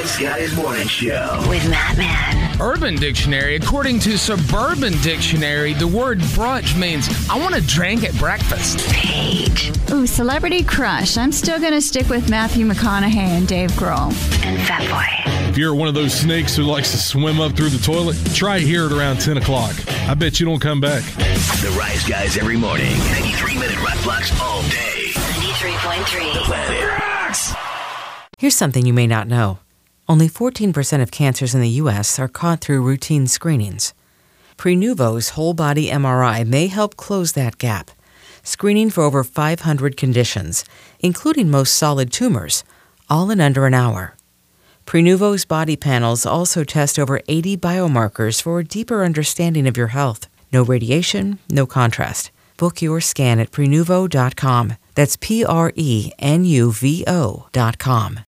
Wise Guys Morning Show with Matt Man. Urban Dictionary. According to Suburban Dictionary, the word brunch means I want to drink at breakfast. Paige. Ooh, celebrity crush. I'm still going to stick with Matthew McConaughey and Dave Grohl. And Fatboy. If you're one of those snakes who likes to swim up through the toilet, try here at around 10 o'clock. I bet you don't come back. The Rise Guys every morning. 93-minute rock blocks all day. 93.3. The Planet Rocks. Here's something you may not know. Only 14% of cancers in the U.S. are caught through routine screenings. Prenuvo's whole-body MRI may help close that gap, screening for over 500 conditions, including most solid tumors, all in under an hour. Prenuvo's body panels also test over 80 biomarkers for a deeper understanding of your health. No radiation, no contrast. Book your scan at Prenuvo.com. That's Prenuvo.com.